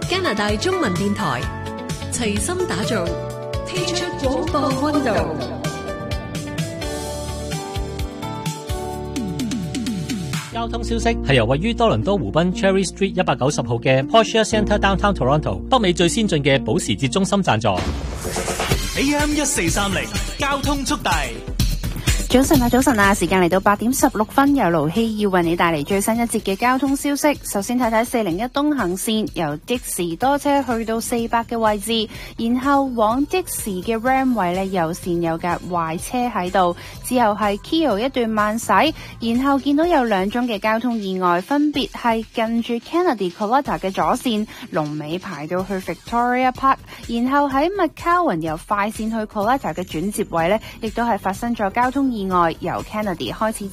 加拿大中文電台齊心打造，聽出廣播溫度。 交通消息係由位於多倫多湖濱 Cherry Street 190號嘅 Porsche Centre Downtown Toronto 北美最先進嘅保時捷中心贊助。 AM 1430交通速遞。 早晨啊！時間嚟到8點16分，由盧希要為你帶嚟最新一節嘅交通消息。首先睇睇401東行線，由的士多車去到400嘅位置，然後往的士嘅 Ram 位呢，右線有架壞車喺度，之後係 Keo 一段慢駛，然後見到有2宗嘅交通意外，分別係近住 Kennedy Coletta 嘅左線龍尾排到去 Victoria Park， 然後喺 McCowan 由快線去 Coletta 嘅轉接位呢，亦都係發生咗交通意外，由 Kennedy 開始